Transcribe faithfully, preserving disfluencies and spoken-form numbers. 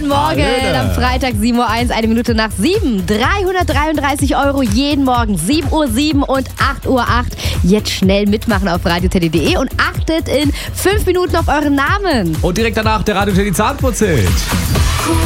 Guten Morgen, Hallöle. am Freitag sieben Uhr eins, eine Minute nach sieben. dreihundertdreiunddreißig Euro jeden Morgen, sieben Uhr sieben und acht Uhr acht. Jetzt schnell mitmachen auf radio teddy punkt de und achtet in fünf Minuten auf euren Namen. Und direkt danach der Radio Teddy Zahnputzhit.